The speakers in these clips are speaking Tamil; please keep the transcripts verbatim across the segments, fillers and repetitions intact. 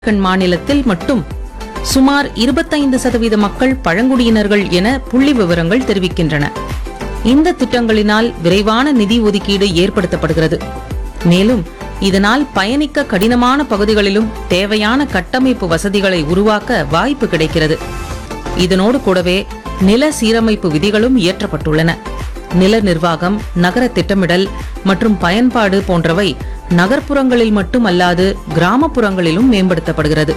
உத்தரகண்ட் மாநிலத்தில் மட்டும் சுமார் இருபத்தைந்து சதவீத மக்கள் பழங்குடியினர்கள் என புள்ளி விவரங்கள் தெரிவிக்கின்றன. இந்த திட்டங்களினால் விரைவான நிதி ஒதுக்கீடு ஏற்படுத்தப்படுகிறது. மேலும் இதனால் பயணிக்க கடினமான பகுதிகளிலும் தேவையான கட்டமைப்பு வசதிகளை உருவாக்க வாய்ப்பு கிடைக்கிறது. இதனோடு கூடவே நில சீரமைப்பு விதிகளும் இயற்றப்பட்டுள்ளன. நில நிர்வாகம், நகர திட்டமிடல் மற்றும் பயன்பாடு போன்றவை நகர்ப்புறங்களில் மட்டுமல்லாது கிராமப்புறங்களிலும் மேம்படுத்தப்படுகிறது.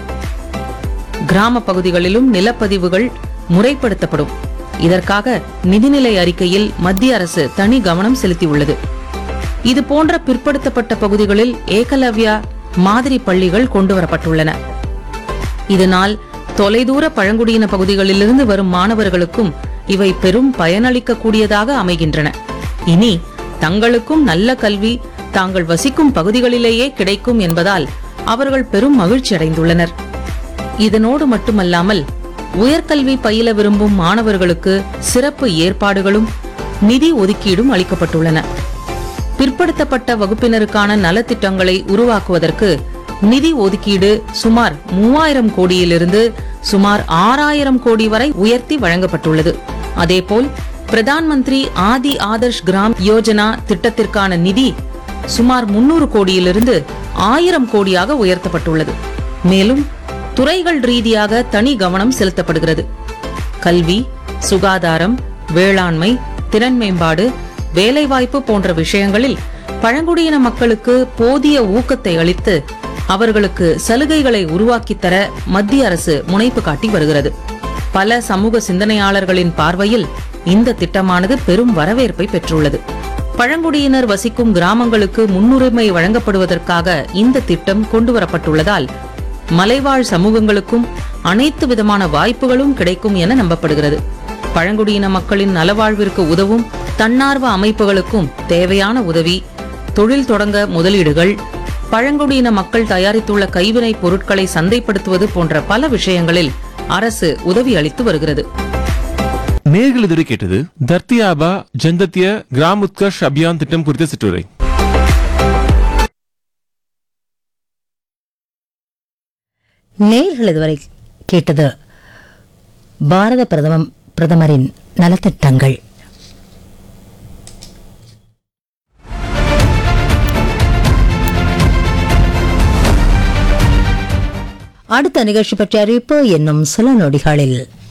கிராம பகுதிகளிலும் நிலப்பதிவுகள் முறைப்படுத்தப்படும். இதற்காக நிதிநிலை அறிக்கையில் மத்திய அரசு தனி கவனம் செலுத்தியுள்ளது. இது போன்ற பிற்படுத்தப்பட்ட பகுதிகளில் ஏகலவ்யா மாதிரி பள்ளிகள் கொண்டுவரப்பட்டுள்ளன. இதனால் தொலைதூர பழங்குடியின பகுதிகளிலிருந்து வரும் மாணவர்களுக்கும் இவை பெரும் பயனளிக்கக்கூடியதாக அமைகின்றன. இனி தங்களுக்கும் நல்ல கல்வி தாங்கள் வசிக்கும் பகுதிகளிலேயே கிடைக்கும் என்பதால் அவர்கள் பெரும் மகிழ்ச்சி அடைந்துள்ளனர். இதனோடு மட்டுமல்லாமல் உயர்கல்வி பயில விரும்பும் மாணவர்களுக்கு சிறப்பு ஏற்பாடுகளும் நிதி ஒதுக்கீடும் அளிக்கப்பட்டுள்ளன. பிற்படுத்தப்பட்ட வகுப்பினருக்கான நலத்திட்டங்களை உருவாக்குவதற்கு நிதி ஒதுக்கீடு சுமார் மூவாயிரம் கோடியிலிருந்து சுமார் ஆறாயிரம் கோடி வரை உயர்த்தி வழங்கப்பட்டுள்ளது. அதேபோல் பிரதான் மந்திரி ஆதி ஆதர்ஷ் கிராம் யோஜனா திட்டத்திற்கான நிதி சுமார் முன்னூறு கோடியிலிருந்து ஆயிரம் கோடியாக உயர்த்தப்பட்டுள்ளது. மேலும் துறைகள் ரீதியாக தனி கவனம் செலுத்தப்படுகிறது. கல்வி, சுகாதாரம், வேளாண்மை, திறன் மேம்பாடு, வேலைவாய்ப்பு போன்ற விஷயங்களில் பழங்குடியின மக்களுக்கு போதிய ஊக்கத்தை அளித்து அவர்களுக்கு சலுகைகளை உருவாக்கித் தர மத்திய அரசு முனைப்பு காட்டி வருகிறது. பல சமூக சிந்தனையாளர்களின் பார்வையில் இந்த திட்டமானது பெரும் வரவேற்பை பெற்றுள்ளது. பழங்குடியினர் வசிக்கும் கிராமங்களுக்கு முன்னுரிமை வழங்கப்படுவதற்காக இந்த திட்டம் கொண்டுவரப்பட்டுள்ளதால் மலைவாழ் சமூகங்களுக்கும் அனைத்து விதமான வாய்ப்புகளும் கிடைக்கும் என நம்பப்படுகிறது. பழங்குடியின மக்களின் நலவாழ்விற்கு உதவும் தன்னார்வ அமைப்புகளுக்கும் தேவையான உதவி, தொழில் தொடங்க முதலீடுகள், பழங்குடியின மக்கள் தயாரித்துள்ள கைவினை பொருட்களை சந்தைப்படுத்துவது போன்ற பல விஷயங்களில் அரசு உதவி அளித்து வருகிறது. நேர்கள் இதுவரை கேட்டது தர்த்தி ஆபா ஜந்தத்திய கிராம் உத்கர்ஷ் அபியான் திட்டம் குறித்த சிற்றுரை. நேர்கள் இதுவரை கேட்டது பாரத பிரதம பிரதமரின் நலத்திட்டங்கள். அடுத்த நிகழ்ச்சி பற்றிய அறிவிப்பு என்னும் சில நொடிகளில்.